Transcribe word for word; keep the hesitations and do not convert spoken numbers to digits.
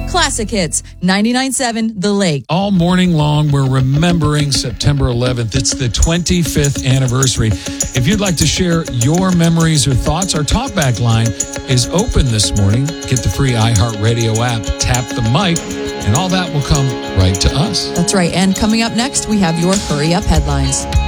Classic Hits, ninety-nine point seven The Lake. All morning long, we're remembering September eleventh. It's the twenty-fifth anniversary. If you'd like to share your memories or thoughts, our talkback line is open this morning. Get the free iHeartRadio app, tap the mic, and all that will come right to us. That's right. And coming up next, we have your Hurry Up headlines.